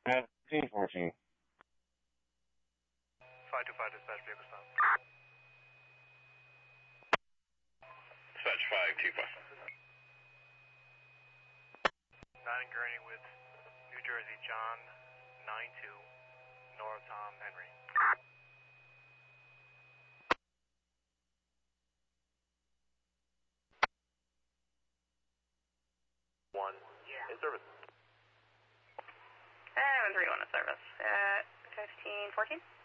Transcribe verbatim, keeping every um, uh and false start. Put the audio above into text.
Uh, fifteen fourteen. five two five, dispatch vehicle stop. Dispatch five two five. nine Gurney with New Jersey, John, nine two, Nora Tom Henry. One, in service. seven three one in service. At fifteen fourteen.